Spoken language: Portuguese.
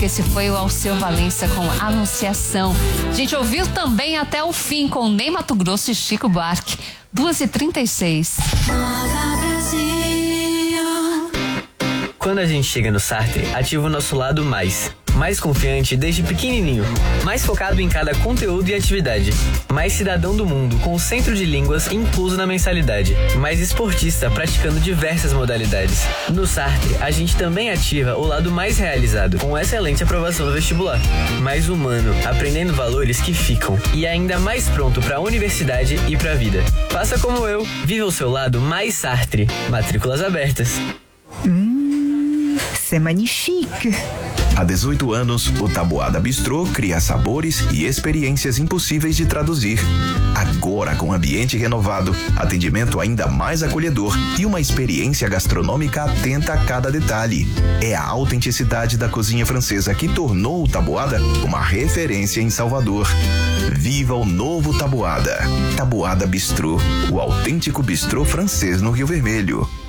Esse foi o Alceu Valença com Anunciação. A gente ouviu também até o fim com Ney Matogrosso e Chico Buarque. 2h36. Quando a gente chega no Sartre, ativa o nosso lado mais confiante desde pequenininho, mais focado em cada conteúdo e atividade, mais cidadão do mundo com o centro de línguas incluso na mensalidade, mais esportista praticando diversas modalidades. No Sartre, a gente também ativa o lado mais realizado, com excelente aprovação no vestibular, mais humano, aprendendo valores que ficam e ainda mais pronto para a universidade e para a vida. Faça como eu, viva o seu lado mais Sartre. Matrículas abertas. C'est magnifique! Há 18 anos, o Taboada Bistrô cria sabores e experiências impossíveis de traduzir. Agora, com ambiente renovado, atendimento ainda mais acolhedor e uma experiência gastronômica atenta a cada detalhe. É a autenticidade da cozinha francesa que tornou o Taboada uma referência em Salvador. Viva o novo Taboada. Taboada Bistrô, o autêntico bistrô francês no Rio Vermelho.